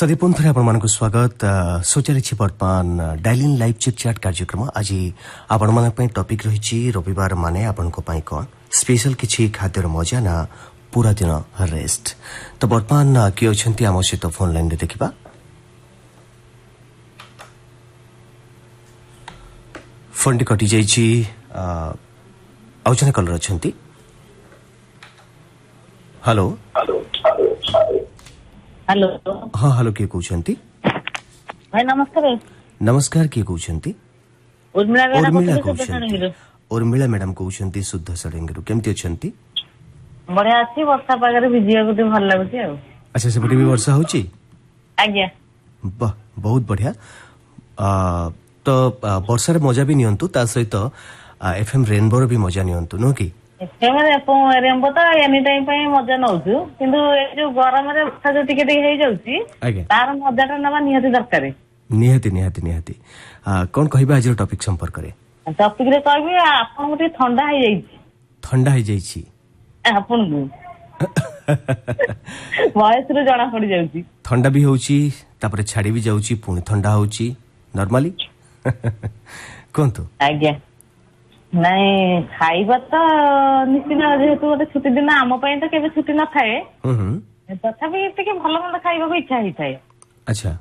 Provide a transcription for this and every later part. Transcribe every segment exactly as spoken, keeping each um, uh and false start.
सदी पुनः आपण मानक स्वागत सोचारी वर्तमान डायलिंग लाइव चिट चैट कार्यक्रम आज आपण मानक टॉपिक रही रविवार माने आपण को पाई कौन स्पेशल किछि खाद्यर मजा ना पूरा दिन रेस्ट तो वर्तमान किए अछंती आम सहित फोन लाइन रे देखिबा फोन टी कटि जाइछि आउ जने कलर अछंती हेलो हेलो हाँ हेलो किए कहउछंती भाई नमस्कार नमस्कार किए कहउछंती उर्मिला उर्मिला कहउछंती उर्मिला मैडम कहउछंती शुद्ध सडेंगरु केमति अछंती बढ़िया अछि वर्षा पागरे भिजिया गुटे भल लागुची आ अच्छा से बड़ी भी वर्षा होची आज्ञा वाह बहुत बढ़िया आ, तो वर्षा रे मजा भी नियंतु ता सहित एफएम रेनबो रो भी मजा नियंतु नो की एफएम रेनबो तो एनी टाइम पे मजा नउछु किंतु ए जो गरम रे वर्षा जो टिके टिके हे जाउची तार मजाटा नबा निहति दरकार निहति निहति निहति कोन कहबा आज टॉपिक संपर्क रे टॉपिक रे कहबी आपन गुटे ठंडा हे जाईची ठंडा हे जाईची आपन को वॉइस रे जणा पड़ी जाउची ठंडा भी होउची तापर छाडी भी जाउची पुणी ठंडा होउची नॉर्मली कोन तो आज्ञा नहीं खाइबा तो निश्चित जेहेतु गोटे छुट्टी दिन आम तो केबे छुट्टी न थाए तथापि टिके भल मंद खाइबा को इच्छा ही थाए अच्छा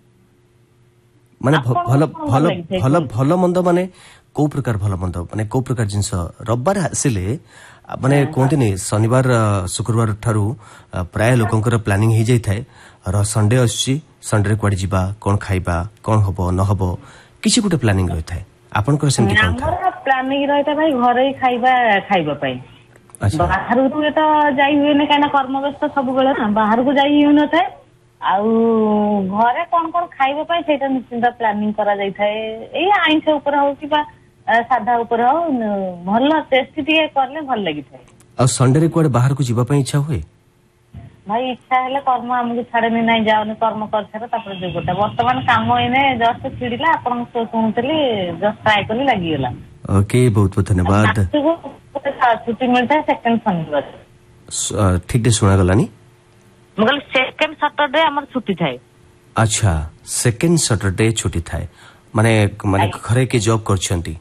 माने भल भल भल भल मंद माने को प्रकार भल मंद माने को प्रकार जिंस रविवार आसिले माने कोंती नहीं शनिवार शुक्रवार ठारू प्राय लोकंकर प्लानिंग ही जाई थाए र संडे आसी संडे कोड जिबा कोन खाइबा कोन हबो न हबो किछि गुटे प्लानिंग रहि थाए आपन कर सेमति कोन था प्लानिंग रहता भाई घरे ही खाइबा खाइबा पाई बाहर को तो जाई हुए ने काना कर्म व्यस्त सब बेले ना बाहर को जाई हुए न थाए आउ घरे कोन कोन खाइबा पाई सेटा निश्चित प्लानिंग करा जाई थाए एई आइंस ऊपर हो कि बा सादा ऊपर हो भल टेस्टी टिके करले भल लागि थाए आ संडे रे कोड बाहर को जिबा पई इच्छा हुए भाई इच्छा हेले कर्म हमके छाड़े नहीं जाओ कर्म कर छाड़ तापर जो गोटा वर्तमान काम इने जस्ट छिड़िला आपन सुनतली जस्ट ट्राई करली लागि गेला ओके बहुत बहुत धन्यवाद छुट्टी मिलता है सेकंड शनिवार ठीक दे सुना गलानी मगर सेकंड सैटरडे हमर छुट्टी थाए अच्छा सेकंड सैटरडे छुट्टी थाए माने माने घरे के जॉब करछंती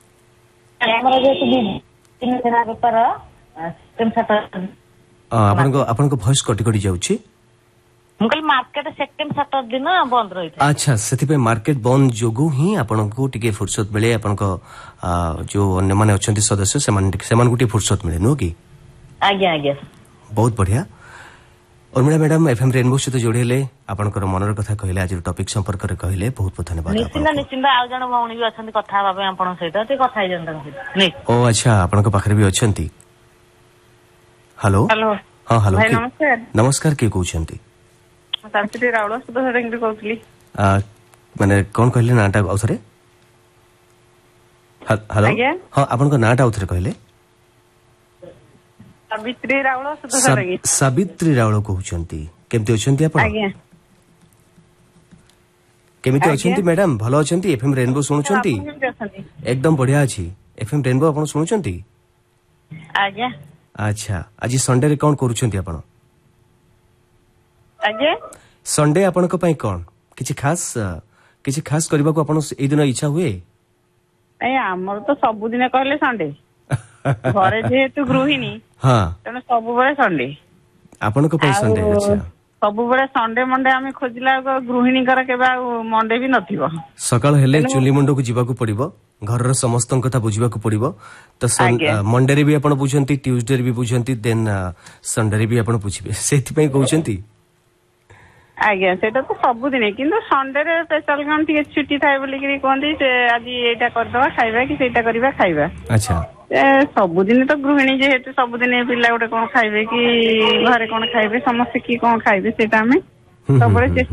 हमर जे तीन दिन पर सेकंड सैटरडे आपन को आपन को वॉइस कटि कटि जाउची मुकल मार्केट सेकंड सैटरडे दिन बंद रही था अच्छा सेति पे मार्केट बंद जोगु ही आपन को टिके फुर्सत मिले आपन को जो अन्य माने अछंती सदस्य सेमान सेमान गुटी फुर्सत मिले नो की आज्ञा आज्ञा बहुत बढ़िया उर्मिला मैडम एफएम रेनबो से जोड़ेले आपन को मनर कथा कहले आज टॉपिक संपर्क रे कहले बहुत बहुत धन्यवाद निश्चित निश्चित आ जण भौणी भी अछंती कथा बाबे आपन सहित ते कथा ही जंता नहीं ओ अच्छा आपन को पाखरे भी अछंती हेलो हेलो हां हेलो भाई नमस्कार नमस्कार के कहउछंती सावित्री रावळ सुद्धा सडेंगरी कहउतली आ माने कोन कहले नाटा औसरे हेलो हां आपन को नाटा औसरे कहले सावित्री रावळ सुद्धा सडेंगरी सावित्री रावळ कहउछंती केमते अछंती आपन आज्ञा केमिते अछंती मैडम भलो अछंती एफएम रेनबो सुनुछंती एकदम बढ़िया अछि एफएम रेनबो आपन सुनुछंती आज्ञा अच्छा आज संडे रे कोन करूछंती आपन आज्ञा संडे आपन को पई कोन किछि खास किछि खास करबा को आपन ए दिन इच्छा हुए ए हमर तो सब दिन कहले संडे घरे जेहेतु गृहिणी हां तने सब बेले संडे आपन को पई संडे अच्छा सब बेले संडे मंडे आमे खोजिला गृहिणी कर केबा मंडे भी नथिबो सकाळ हेले चुली मुंडो को जीवा को पड़िबो घर रो समस्त कथा बुझिबा को पड़िबो तो मंडे रे भी आपन बुझंती ट्यूसडे रे भी बुझंती देन संडे रे भी आपन बुझिबे सेति पई कहउछंती आज्ञा सेटा तो सब दिन किंतु संडे रे स्पेशल कोन टिके छुट्टी थाए बोली कि कोंदी से आज एटा कर दवा खाइबा कि सेटा करबा खाइबा अच्छा ए सब दिन तो गृहिणी जेहेतु सब दिन पिला गोटे कोन खाइबे कि घरे कोन खाइबे समस्त की कोन खाइबे सेटा हमें सबरे